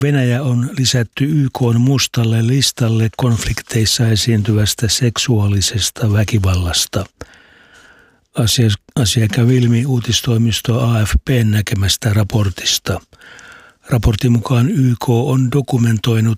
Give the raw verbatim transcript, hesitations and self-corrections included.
Venäjä on lisätty Y K:n mustalle listalle konflikteissa esiintyvästä seksuaalisesta väkivallasta. Asia, asia kävi ilmi uutistoimisto A F P:n näkemästä raportista. Raportin mukaan Y K on dokumentoinut